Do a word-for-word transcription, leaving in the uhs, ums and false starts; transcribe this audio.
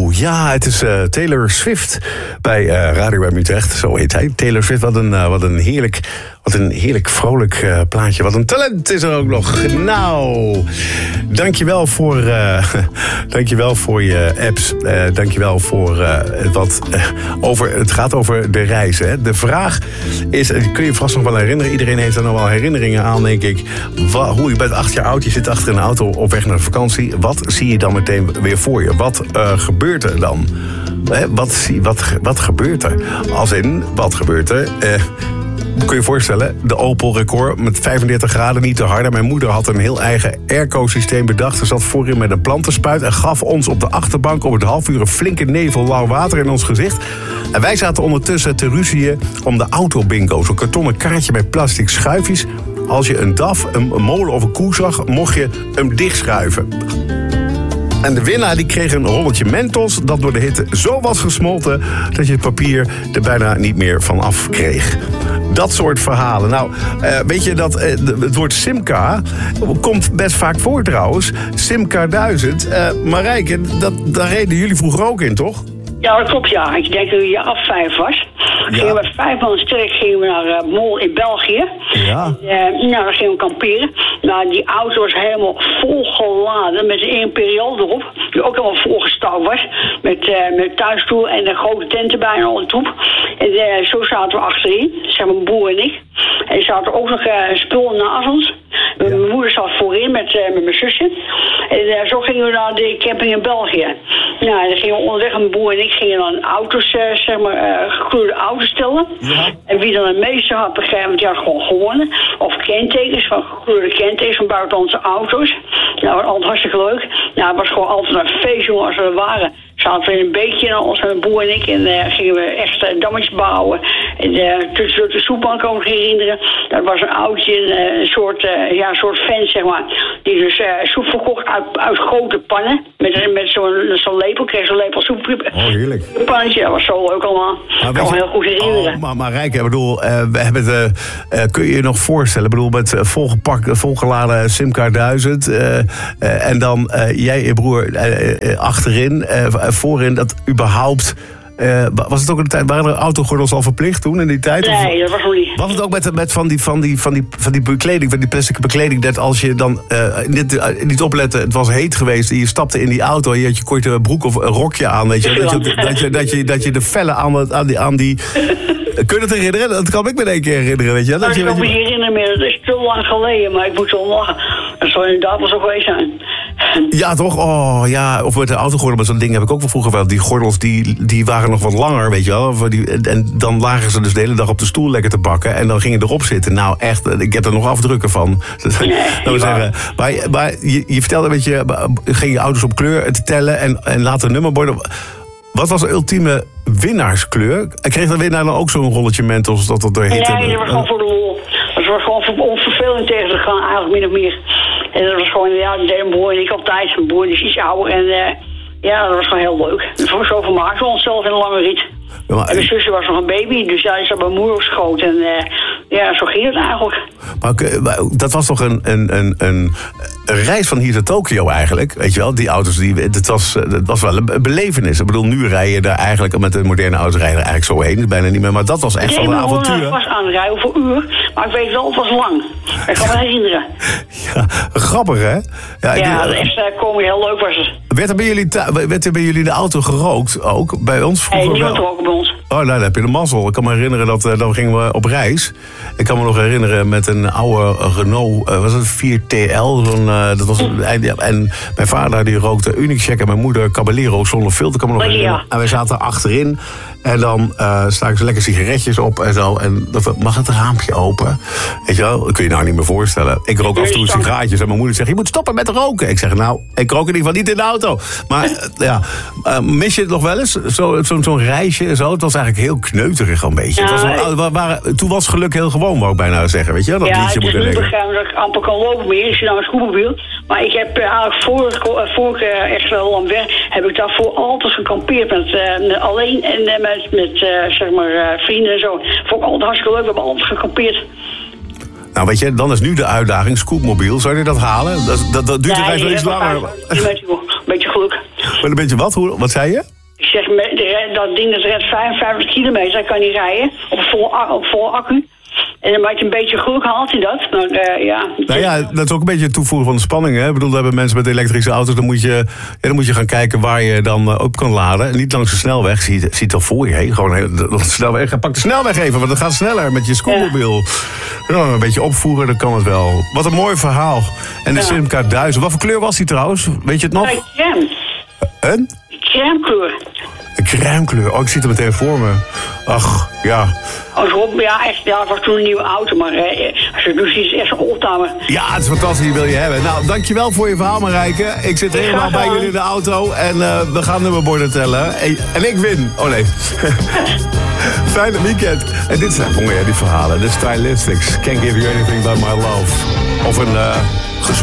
Ja, het is uh, Taylor Swift bij uh, Radio M Utrecht. Zo heet hij. Taylor Swift, wat een, uh, wat een heerlijk... Wat een heerlijk vrolijk uh, plaatje. Wat een talent is er ook nog. Nou, dankjewel voor, uh, dankjewel voor je apps. Uh, dankjewel voor uh, wat uh, over... Het gaat over de reizen. Hè. De vraag is, kun je je vast nog wel herinneren. Iedereen heeft er nog wel herinneringen aan, denk ik. Wa, hoe je bent acht jaar oud, je zit achter een auto op weg naar de vakantie. Wat zie je dan meteen weer voor je? Wat uh, gebeurt er dan? Hè, wat, wat, wat gebeurt er? Als in, wat gebeurt er? Uh, Kun je je voorstellen, de Opel Rekord met vijfendertig graden, niet te harde. Mijn moeder had een heel eigen airco-systeem bedacht. Ze zat voorin met een plantenspuit en gaf ons op de achterbank op het half uur een flinke nevel lauw water in ons gezicht. En wij zaten ondertussen te ruzieën om de autobingo. Zo'n kartonnen kaartje met plastic schuifjes. Als je een D A F, een, een molen of een koe zag, mocht je hem dichtschuiven. En de winnaar die kreeg een rolletje Mentos dat door de hitte zo was gesmolten dat je het papier er bijna niet meer van af kreeg. Dat soort verhalen. Nou, uh, weet je dat uh, het woord Simca komt best vaak voor trouwens. Simca duizend. Uh, Marijke, dat, daar reden jullie vroeger ook in, toch? Ja, dat klopt, ja. Ik denk dat je af vijf was. Ja. Gingen we vijf man sterk gingen we naar uh, Mol in België. Ja. Uh, nou, dan gingen we kamperen. Nou, die auto was helemaal volgeladen met een Imperial erop. Die ook helemaal volgestouwd was. Met, uh, met thuisstoel en een grote tent erbij en al een troep. En uh, zo zaten we achterin, zeg maar mijn broer en ik. En er zaten ook nog uh, spullen naast ons. Ja. Mijn moeder zat voorin met, uh, met mijn zusje. En uh, zo gingen we naar de camping in België. Nou, dan gingen we onderweg, mijn broer en ik gingen dan auto's, uh, zeg maar, uh, gekleurde auto's stellen. Ja. En wie dan het meeste had begrepen, die had gewoon gewonnen. Of kentekens, van gekleurde kentekens van buitenlandse auto's. Nou, dat was altijd hartstikke leuk. Nou, het was gewoon altijd een feest, jongen, als we er waren. Zaten we in een beekje naar ons, mijn broer en ik, en uh, gingen we echt uh, dammetjes bouwen. En uh, tussen de soepbank kan ik me herinneren. Dat was een oudje, uh, een soort, uh, ja, een soort fan, zeg maar. Die dus uh, soep verkocht uit, uit grote pannen. Met, met zo'n zo lepel, kreeg zo'n lepel soep. Oh, heerlijk. Een pannetje, dat was zo leuk allemaal. Ik kan me heel goed herinneren. Oh, maar, maar Rijke, ik bedoel, uh, we hebben het, uh, uh, kun je je nog voorstellen? Ik bedoel, met uh, volgepakt, volgeladen Simca duizend. Uh, uh, en dan uh, jij, je broer, uh, uh, achterin. Uh, voorin dat überhaupt... Uh, was het ook een tijd, waren er autogordels al verplicht toen in die tijd? Nee, dat was nog niet. Was het ook met, met van, die, van, die, van, die, van die bekleding, van die plastic bekleding, dat als je dan uh, niet, uh, niet oplette, het was heet geweest en je stapte in die auto en je had je korte broek of een rokje aan, weet je, dat je, dat je, dat je, dat je de vellen aan, aan die... Aan die kun je het herinneren? Dat kan ik me in één keer herinneren, weet je. Dat nou, je, ik kan me niet herinneren meer, dat is te lang geleden, maar ik moet wel lachen. Dat zou inderdaad wel zo geweest zijn. Ja, toch? Oh, ja. Of met de autogordel, met zo'n ding heb ik ook wel vroeger wel. Die gordels, die, die waren nog wat langer, weet je wel. Die, en dan lagen ze dus de hele dag op de stoel lekker te bakken. En dan gingen erop zitten. Nou, echt, ik heb er nog afdrukken van. Nee, dat we zeggen. Maar, maar je, je vertelde een beetje, ging je auto's op kleur te tellen en, en later nummerborden. Wat was de ultieme winnaarskleur? Ik kreeg de winnaar dan ook zo'n rolletje Mentos dat dat doorheen. Nee, dat was gewoon voor de lol. Dat was gewoon om vervelend tegen te gaan, eigenlijk min of meer. En dat was gewoon, ja, mijn broer en ik altijd. Mijn broer is iets ouder en uh, ja, dat was gewoon heel leuk. Zo vermaakten we onszelf in een lange rit. Ja, maar, en mijn zusje was nog een baby, dus ja, die zat bij mijn moeder op schoot. En uh, ja, zo ging het eigenlijk. Maar, maar dat was toch een, een, een, een reis van hier naar Tokio eigenlijk, weet je wel? Die auto's, die, dat, was, dat was wel een belevenis. Ik bedoel, nu rij je daar eigenlijk, met de moderne auto's rijden er eigenlijk zo heen. Bijna niet meer, maar dat was echt wel een avontuur. Ik was aan het rijden voor uur, maar ik weet wel, het was lang. Ik kan me herinneren. Ja, grappig hè? Ja, ja dat echt uh, komen heel leuk was het. Werd er, bij jullie werd er bij jullie in de auto gerookt ook? Bij ons vroeger nee, wel? Nee, ook bij ons. Oh, nou, dan heb je de mazzel. Ik kan me herinneren dat uh, dan gingen we op reis. Ik kan me nog herinneren met een oude Renault, uh, was het vier T L? Zo'n, uh, dat was een, en mijn vader die rookte Unicek en mijn moeder Caballero zonder filter. Kan me nog herinneren. Ja. En wij zaten achterin. En dan uh, staken ze lekker sigaretjes op en zo. En dat, mag het raampje open? Weet je wel, dat kun je nou niet meer voorstellen. Ik rook af en toe sigaretjes en mijn moeder zegt, je moet stoppen met roken. Ik zeg, nou, ik rook in ieder geval niet in de auto. Maar uh, ja, uh, mis je het nog wel eens? Zo, zo, zo'n reisje en zo. Het was eigenlijk heel kneuterig een beetje. Ja, het was wel, we waren, toen was geluk heel gewoon, wou ik bijna zeggen. Weet je, dat ja, liedje het is niet begrijpen dat ik amper kan lopen meer. Ik zit nou een scootmobiel. Maar ik heb uh, eigenlijk voor, voor ik uh, echt wel lang weg, heb ik daarvoor altijd gekampeerd met uh, alleen en uh, met, met uh, zeg maar uh, vrienden en zo. Vond ik altijd hartstikke leuk. We hebben altijd gekampeerd. Nou, weet je, dan is nu de uitdaging scootmobiel. Zou je dat halen? Dat, dat, dat duurt nee, wel iets langer. Een beetje, een beetje geluk. Maar een beetje wat? Hoe, wat zei je? zeg, met de, dat ding dat redt vijfenvijftig kilometer, dat kan hij rijden. Op vol, op vol accu. En dan maakt hij een beetje geluk, haalt hij dat. Maar uh, ja... Nou ja, dat is ook een beetje het toevoegen van de spanning. Hè? Ik bedoel, hebben mensen met elektrische auto's, dan moet je, ja, dan moet je gaan kijken waar je dan uh, op kan laden. En niet langs de snelweg, zie je het al voor je. Hè? Gewoon heel, de, de snelweg. Pak de snelweg even, want dat gaat sneller met je scootmobiel. Ja. Nou, een beetje opvoeren, dan kan het wel. Wat een mooi verhaal. En de ja. Simca duizend. Wat voor kleur was die trouwens? Weet je het nog? Ja, crème. Een? Crème kleur. Een crème kleur. Oh, ik zie het meteen voor me. Ach, ja. Als Rob, ja, echt, ja, het was toen een nieuwe auto, maar eh, als je nu ziet, is het echt een oldtimer. Ja, het is fantastisch, die wil je hebben. Nou, dankjewel voor je verhaal, Marijke. Ik zit ik helemaal bij jullie in de auto en uh, we gaan nummerborden tellen. En, en ik win. Oh nee. Fijne weekend. En dit zijn mooi, hè, die verhalen. De Stylistics. Can't give you anything but my love. Of een... Uh,